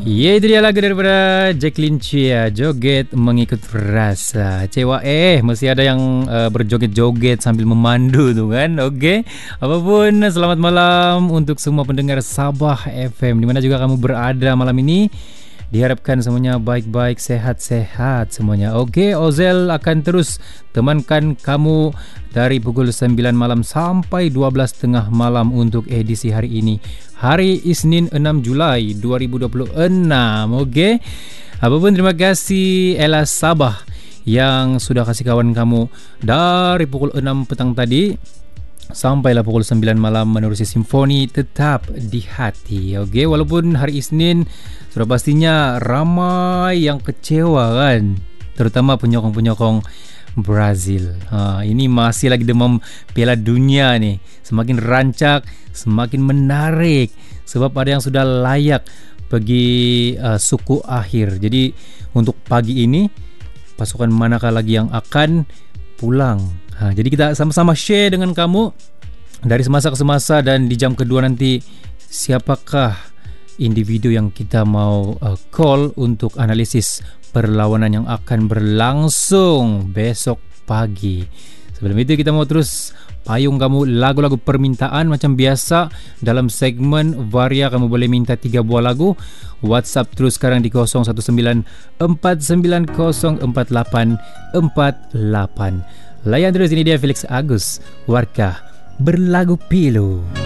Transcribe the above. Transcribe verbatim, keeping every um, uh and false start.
Ya, itu dia lagu daripada Jacqueline Chia, Joget Mengikut Rasa. Cewa eh mesti ada yang uh, berjoget-joget sambil memandu tu kan. Okey. Apapun, selamat malam untuk semua pendengar Sabah F M di mana juga kamu berada malam ini. Diharapkan semuanya baik-baik, sehat-sehat semuanya. Okey, Ozel akan terus temankan kamu dari pukul sembilan malam sampai dua belas tiga puluh malam untuk edisi hari ini. Hari Isnin enam Julai dua ribu dua puluh enam. Okey. Apapun, terima kasih Ella Sabah yang sudah kasih kawan kamu dari pukul enam petang tadi sampailah pukul sembilan malam menerusi Simfoni Tetap di Hati. Okey, walaupun hari Isnin sudah pastinya ramai yang kecewa kan, terutama penyokong-penyokong Brazil. Ha, ini masih lagi demam Piala Dunia nih. Semakin rancak, semakin menarik sebab ada yang sudah layak pergi uh, suku akhir. Jadi untuk pagi ini pasukan manakah lagi yang akan pulang? Ha, jadi kita sama-sama share dengan kamu dari semasa ke semasa, dan di jam kedua nanti siapakah individu yang kita mau uh, call untuk analisis perlawanan yang akan berlangsung besok pagi. Sebelum itu kita mau terus payung kamu lagu-lagu permintaan macam biasa dalam segmen Varia. Kamu boleh minta tiga buah lagu. WhatsApp terus sekarang di kosong satu sembilan empat sembilan kosong empat lapan empat lapan. Layan terus, ini dia Felix Agus, Warkah Berlagu Pilu.